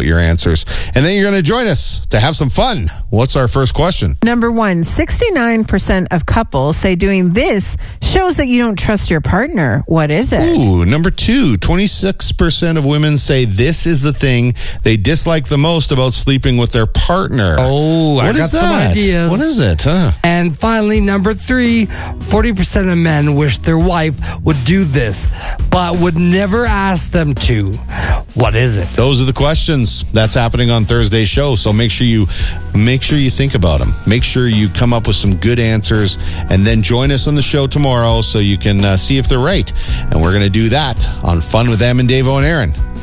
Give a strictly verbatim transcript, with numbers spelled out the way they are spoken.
your answers. And then you're going to join us to have some fun. What's our first question? Number one, sixty-nine percent of couples say doing this shows that you don't trust your partner. What is it? Ooh, number two, twenty-six percent of women say this is the thing they dislike the most about sleeping with their partner. Oh, I what got is some that? ideas. What is it? Huh? And finally, number three, forty percent of men wish their wife would do this, but would never ask them to. What is it? Those are the questions. That's happening on Thursday's show. So make sure you make sure you think about them. Make sure you come up with some good answers, and then join us on the show tomorrow so you can uh, see if they're right. And we're going to do that on Fun with Em and Davo and Aaron.